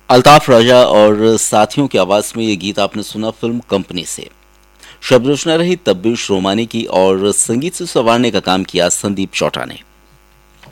अल्ताफ राजा और साथियों की आवाज में ये गीत आपने सुना फिल्म कंपनी से। शब्द रचना रही तब्बी श्रोमानी की और संगीत से संवारने का काम किया संदीप चौटा ने।